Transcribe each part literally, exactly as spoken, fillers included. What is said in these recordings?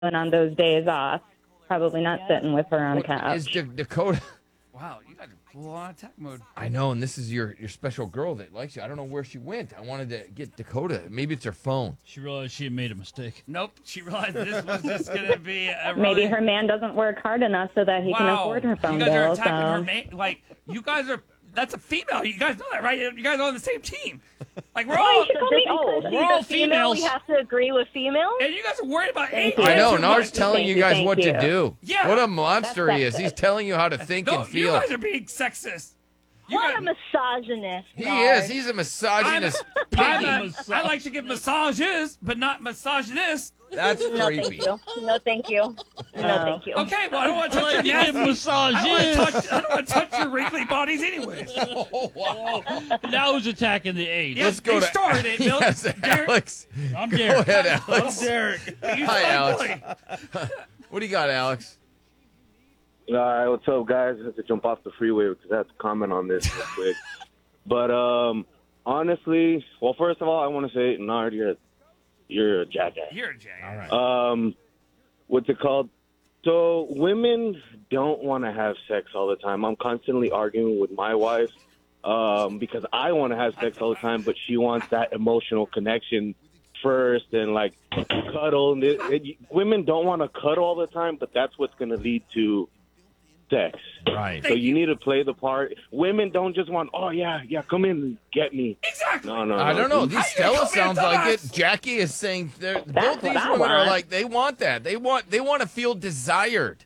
And on those days off, probably not sitting with her on a What couch. is Da- Dakota? Wow, you got full on attack mode. I know, and this is your, your special girl that likes you. I don't know where she went. I wanted to get Dakota. Maybe it's her phone. She realized she had made a mistake. Nope, she realized this was just going to be a really... Maybe her man doesn't work hard enough so that he wow. can afford her phone You guys bill. are attacking so. her man. Like, you guys are... That's a female. You guys know that, right? You guys are on the same team. Like, we're all... So just because we're all she's a female, females. we have to agree with females? And you guys are worried about age. you. I know. Thank Nard's you. telling you Thank guys you. what Thank to you. do. Yeah. What a monster That's he is. He's sexist. telling you how to think No, and you feel. guys are being sexist. You What guys- a misogynist. He Nard. is. He's a I'm, misogynist. I'm Piggy a, massage. I like to give massages, but not misogynist. That's No, thank creepy. you. No, thank you. No, thank you. Okay, well, I don't want to touch Like your you give nasty. I don't massages. want to touch, I don't want to touch your wrinkly bodies anyways. Oh, wow. Now who's attacking the age? Yeah. Let's go they to started it, Bill. Yes, Derek. Alex. I'm Go Derek. ahead, I'm Alex. Derek. You Hi, said Alex. Billy. What do you got, Alex? All right, what's up, guys? I have to jump off the freeway because I have to comment on this real quick. But um, honestly, well, first of all, I want to say, Nard, you're you're a jackass. You're a Jay. All right. Um, what's it called? So women don't want to have sex all the time. I'm constantly arguing with my wife um, because I want to have sex all the time, but she wants that emotional connection first and like cuddle. And it, it, women don't want to cuddle all the time, but that's what's going to lead to sex. Right. So you need to play the part. Women don't just want, oh yeah, yeah, come in and get me. Exactly. No, no, I no. don't know. These How Stella you come in, sounds like it. dumbass? Jackie is saying they're, both That's these what I women are want. like they want that. They want they want to feel desired.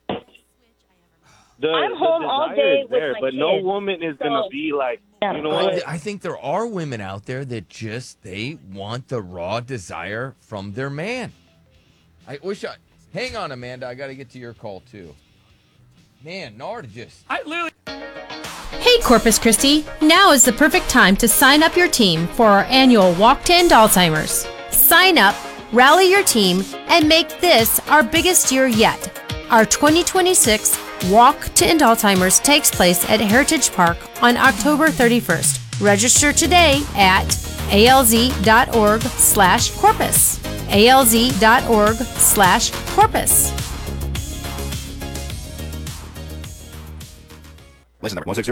The, I'm the home all desire day is there, with my but no kids, woman is gonna so- be like, Yeah. you know I, what? I think there are women out there that just they want the raw desire from their man. I wish I hang on, Amanda. I got to get to your call too. Man, Nard just I literally. Hey Corpus Christi, now is the perfect time to sign up your team for our annual Walk to End Alzheimer's. Sign up, rally your team, and make this our biggest year yet. Our twenty twenty-six Walk to End Alzheimer's takes place at Heritage Park on October thirty-first. Register today at alz.org slash corpus. alz.org slash corpus. Listen, number one six zero.